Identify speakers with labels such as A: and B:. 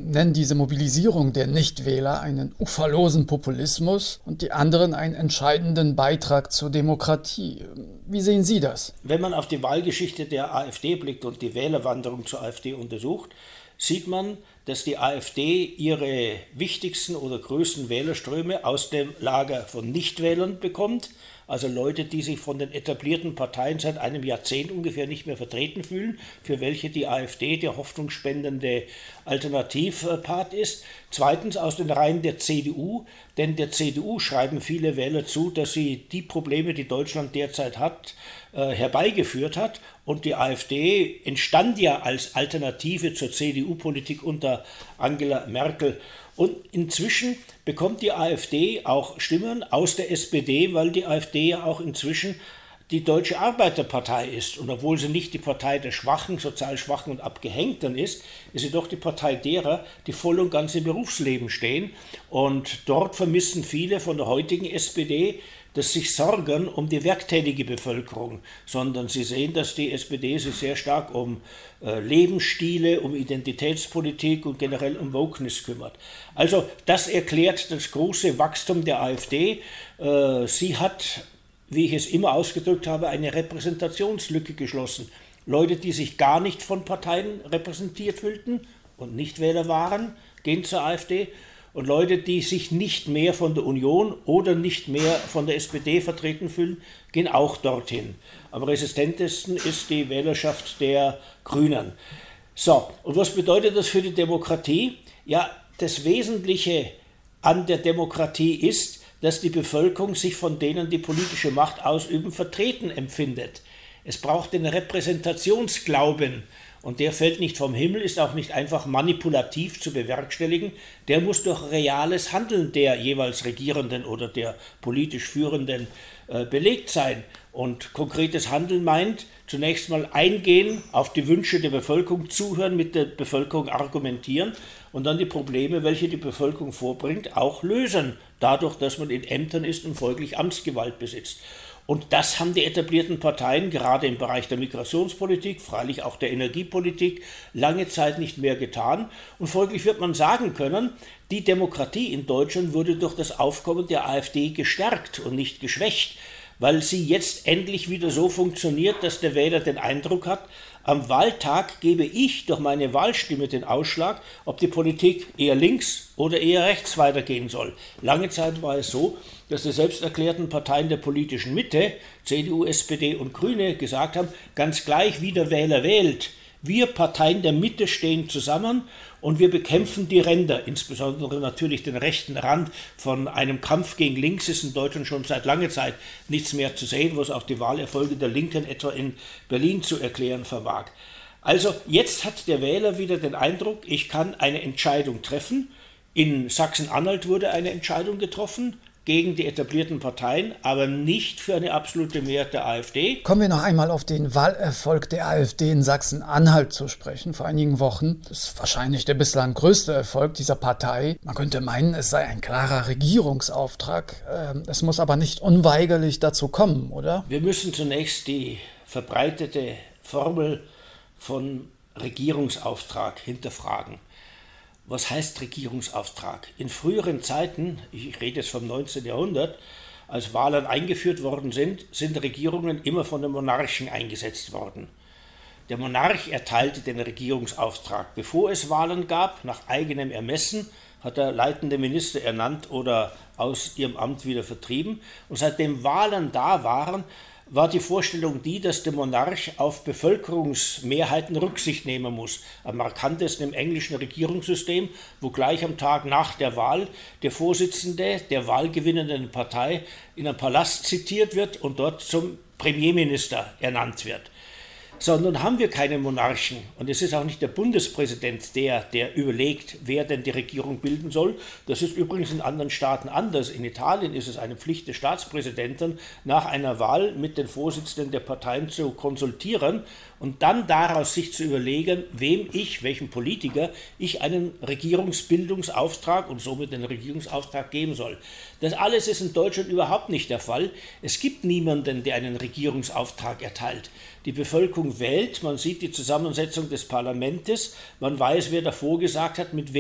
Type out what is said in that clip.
A: nennen diese Mobilisierung der Nichtwähler einen uferlosen Populismus und die anderen einen entscheidenden Beitrag zur Demokratie. Wie sehen Sie das?
B: Wenn man auf die Wahlgeschichte der AfD blickt und die Wählerwanderung zur AfD untersucht, sieht man, dass die AfD ihre wichtigsten oder größten Wählerströme aus dem Lager von Nichtwählern bekommt, also Leute, die sich von den etablierten Parteien seit einem Jahrzehnt ungefähr nicht mehr vertreten fühlen, für welche die AfD der hoffnungsspendende Alternativpart ist. Zweitens aus den Reihen der CDU, denn der CDU schreiben viele Wähler zu, dass sie die Probleme, die Deutschland derzeit hat, herbeigeführt hat. Und die AfD entstand ja als Alternative zur CDU-Politik unter Angela Merkel. Und inzwischen bekommt die AfD auch Stimmen aus der SPD, weil die AfD ja auch inzwischen die Deutsche Arbeiterpartei ist. Und obwohl sie nicht die Partei der Schwachen, sozial Schwachen und Abgehängten ist, ist sie doch die Partei derer, die voll und ganz im Berufsleben stehen. Und dort vermissen viele von der heutigen SPD das sich sorgen um die werktätige Bevölkerung, sondern sie sehen, dass die SPD sich sehr stark um Lebensstile, um Identitätspolitik und generell um Wokeness kümmert. Also das erklärt das große Wachstum der AfD. Sie hat, wie ich es immer ausgedrückt habe, eine Repräsentationslücke geschlossen. Leute, die sich gar nicht von Parteien repräsentiert fühlten und Nichtwähler waren, gehen zur AfD. Und Leute, die sich nicht mehr von der Union oder nicht mehr von der SPD vertreten fühlen, gehen auch dorthin. Am resistentesten ist die Wählerschaft der Grünen. So, und was bedeutet das für die Demokratie? Ja, das Wesentliche an der Demokratie ist, dass die Bevölkerung sich von denen, die politische Macht ausüben, vertreten empfindet. Es braucht den Repräsentationsglauben. Und der fällt nicht vom Himmel, ist auch nicht einfach manipulativ zu bewerkstelligen. Der muss durch reales Handeln der jeweils Regierenden oder der politisch Führenden belegt sein. Und konkretes Handeln meint zunächst mal eingehen auf die Wünsche der Bevölkerung, zuhören, mit der Bevölkerung argumentieren und dann die Probleme, welche die Bevölkerung vorbringt, auch lösen. Dadurch, dass man in Ämtern ist und folglich Amtsgewalt besitzt. Und das haben die etablierten Parteien gerade im Bereich der Migrationspolitik, freilich auch der Energiepolitik, lange Zeit nicht mehr getan. Und folglich wird man sagen können, die Demokratie in Deutschland wurde durch das Aufkommen der AfD gestärkt und nicht geschwächt, weil sie jetzt endlich wieder so funktioniert, dass der Wähler den Eindruck hat, am Wahltag gebe ich durch meine Wahlstimme den Ausschlag, ob die Politik eher links oder eher rechts weitergehen soll. Lange Zeit war es so, dass die selbsterklärten Parteien der politischen Mitte, CDU, SPD und Grüne, gesagt haben, ganz gleich wie der Wähler wählt, wir Parteien der Mitte stehen zusammen und wir bekämpfen die Ränder, insbesondere natürlich den rechten Rand. Von einem Kampf gegen links ist in Deutschland schon seit langer Zeit nichts mehr zu sehen, was auch die Wahlerfolge der Linken etwa in Berlin zu erklären vermag. Also jetzt hat der Wähler wieder den Eindruck, ich kann eine Entscheidung treffen. In Sachsen-Anhalt wurde eine Entscheidung getroffen gegen die etablierten Parteien, aber nicht für eine absolute Mehrheit der AfD.
A: Kommen wir noch einmal auf den Wahlerfolg der AfD in Sachsen-Anhalt zu sprechen. Vor einigen Wochen, das ist wahrscheinlich der bislang größte Erfolg dieser Partei. Man könnte meinen, es sei ein klarer Regierungsauftrag. Es muss aber nicht unweigerlich dazu kommen, oder?
B: Wir müssen zunächst die verbreitete Formel von Regierungsauftrag hinterfragen. Was heißt Regierungsauftrag? In früheren Zeiten, ich rede jetzt vom 19. Jahrhundert, als Wahlen eingeführt worden sind, sind Regierungen immer von den Monarchen eingesetzt worden. Der Monarch erteilte den Regierungsauftrag. Bevor es Wahlen gab, nach eigenem Ermessen, hat er leitende Minister ernannt oder aus ihrem Amt wieder vertrieben. Und seitdem Wahlen da waren, war die Vorstellung die, dass der Monarch auf Bevölkerungsmehrheiten Rücksicht nehmen muss. Am markantesten im englischen Regierungssystem, wo gleich am Tag nach der Wahl der Vorsitzende der wahlgewinnenden Partei in einem Palast zitiert wird und dort zum Premierminister ernannt wird. So, nun haben wir keine Monarchen und es ist auch nicht der Bundespräsident, der überlegt, wer denn die Regierung bilden soll. Das ist übrigens in anderen Staaten anders. In Italien ist es eine Pflicht des Staatspräsidenten, nach einer Wahl mit den Vorsitzenden der Parteien zu konsultieren und dann daraus sich zu überlegen, welchem Politiker ich einen Regierungsbildungsauftrag und somit den Regierungsauftrag geben soll. Das alles ist in Deutschland überhaupt nicht der Fall. Es gibt niemanden, der einen Regierungsauftrag erteilt. Die Bevölkerung wählt, man sieht die Zusammensetzung des Parlaments, man weiß, wer davor gesagt hat, mit